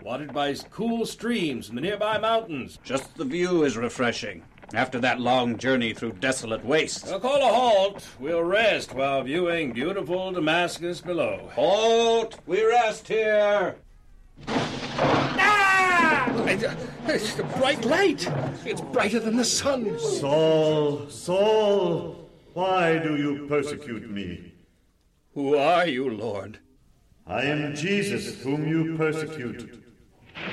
watered by cool streams from the nearby mountains. Just the view is refreshing after that long journey through desolate wastes. We'll call a halt. We'll rest while viewing beautiful Damascus below. Halt! We rest here! It's a bright light. It's brighter than the sun. Saul, Saul, why do you persecute me? Who are you, Lord? I am Jesus, whom you persecute.